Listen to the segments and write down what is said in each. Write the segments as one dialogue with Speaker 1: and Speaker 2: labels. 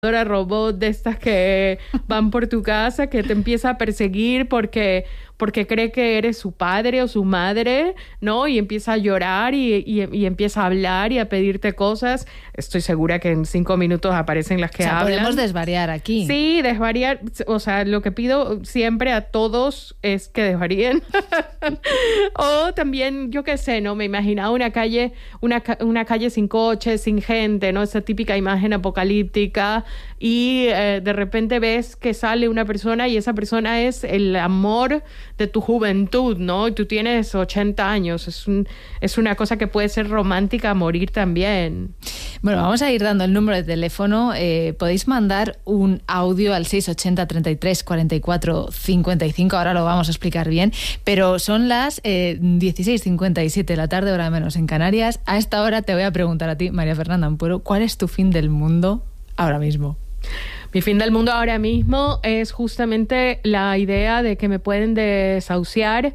Speaker 1: robot de estas que van por tu casa, que te empieza a perseguir porque cree que eres su padre o su madre, ¿no? Y empieza a llorar y empieza a hablar y a pedirte cosas. Estoy segura que en 5 minutos aparecen las que hablan.
Speaker 2: Podemos desvariar aquí.
Speaker 1: Sí, desvariar. O sea, lo que pido siempre a todos es que desvaríen. O también, yo qué sé, ¿no? Me imaginaba una calle sin coches, sin gente, ¿no? Esa típica imagen apocalíptica. Y de repente ves que sale una persona y esa persona es el amor de tu juventud, ¿no? Y tú tienes 80 años. Es una cosa que puede ser romántica a morir también.
Speaker 2: Bueno, vamos a ir dando el número de teléfono. Podéis mandar un audio al 680 33 44 55. Ahora lo vamos a explicar bien. Pero son las 16:57 de la tarde, hora menos en Canarias. A esta hora te voy a preguntar a ti, María Fernanda Ampuero, ¿cuál es tu fin del mundo ahora mismo?
Speaker 1: Mi fin del mundo ahora mismo es justamente la idea de que me pueden desahuciar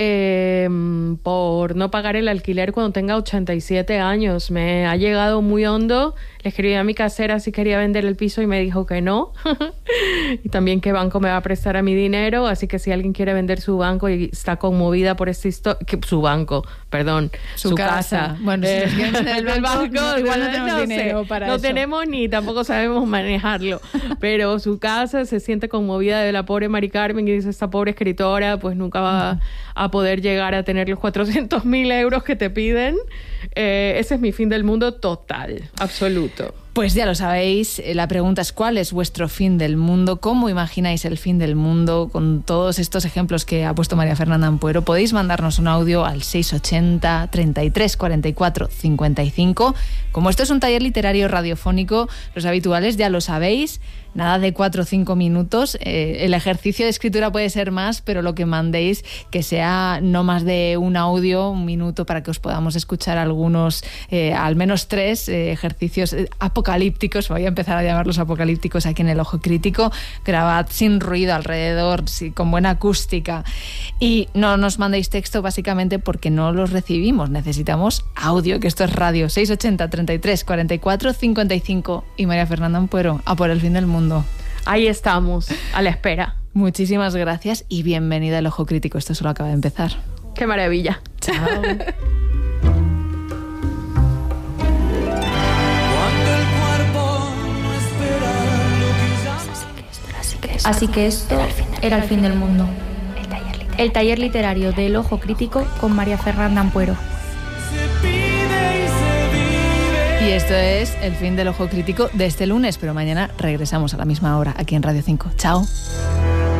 Speaker 1: por no pagar el alquiler cuando tenga 87 años. Me ha llegado muy hondo. Le escribí a mi casera si quería vender el piso y me dijo que no. Y también qué banco me va a prestar a mi dinero. Así que si alguien quiere vender su banco y está conmovida por esta historia... Su casa.
Speaker 2: Bueno, si nos quieren vender el banco,
Speaker 1: no,
Speaker 2: igual no tenemos dinero para
Speaker 1: eso. No
Speaker 2: eso.
Speaker 1: tenemos ni tampoco sabemos manejarlo. Pero su casa se siente conmovida de la pobre Mari Carmen y dice, esta pobre escritora pues nunca va a poder llegar a tener los 400.000 euros que te piden. Ese es mi fin del mundo total, absoluto.
Speaker 2: Pues ya lo sabéis, la pregunta es ¿cuál es vuestro fin del mundo? ¿Cómo imagináis el fin del mundo? Con todos estos ejemplos que ha puesto María Fernanda Ampuero, podéis mandarnos un audio al 680 33 44 55. Como esto es un taller literario radiofónico, los habituales ya lo sabéis, nada de 4 o 5 minutos. El ejercicio de escritura puede ser más, pero lo que mandéis que sea no más de un audio, 1 minuto, para que os podamos escuchar algunos, al menos 3 ejercicios apocalípticos. Voy a empezar a llamarlos apocalípticos aquí en El Ojo Crítico. Grabad sin ruido alrededor, sí, con buena acústica. Y no nos mandéis texto básicamente porque no los recibimos. Necesitamos audio, que esto es radio. 680 33 44 55. Y María Fernanda Ampuero, a por el fin del mundo.
Speaker 1: Ahí estamos, a la espera.
Speaker 2: Muchísimas gracias y bienvenida al Ojo Crítico. Esto solo acaba de empezar.
Speaker 1: ¡Qué maravilla!
Speaker 2: Chao.
Speaker 3: Así que esto era el fin del mundo. El taller literario del Ojo Crítico con María Fernanda Ampuero.
Speaker 2: Y esto es el fin del Ojo Crítico de este lunes, pero mañana regresamos a la misma hora aquí en Radio 5. Chao.